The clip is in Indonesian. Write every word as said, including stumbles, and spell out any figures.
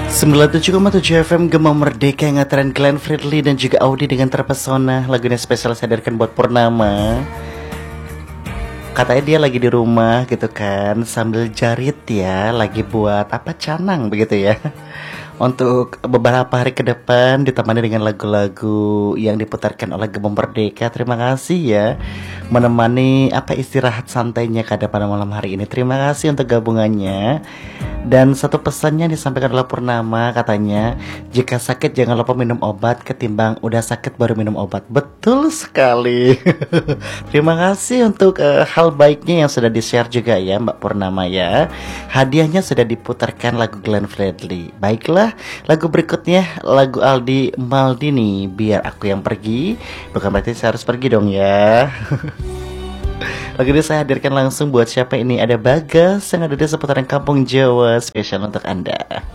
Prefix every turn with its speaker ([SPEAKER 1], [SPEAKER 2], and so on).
[SPEAKER 1] sembilan puluh tujuh koma tujuh F M Gema Merdeka yang ngetren Glenn Fredly dan juga Audi dengan terpesona. Lagunya spesial saya hadirkan buat Purnama. Katanya dia lagi di rumah gitu kan, sambil jarit ya, lagi buat apa, canang begitu ya. Untuk beberapa hari ke depan ditemani dengan lagu-lagu yang diputarkan oleh Gema Merdeka. Terima kasih ya menemani apa istirahat santainya kada pada malam hari ini. Terima kasih untuk gabungannya. Dan satu pesannya disampaikan oleh Purnama, katanya jika sakit jangan lupa minum obat ketimbang udah sakit baru minum obat. Betul sekali. Terima kasih untuk uh, hal baiknya yang sudah di-share juga ya Mbak Purnama ya. Hadiahnya sudah diputarkan lagu Glenn Fredly. Baiklah, lagu berikutnya lagu Aldi Maldini, Biar Aku Yang Pergi. Bukan berarti saya harus pergi dong ya. Lagu ini saya hadirkan langsung buat siapa ini? Ada Bagas yang ada di seputaran Kampung Jawa, spesial untuk Anda.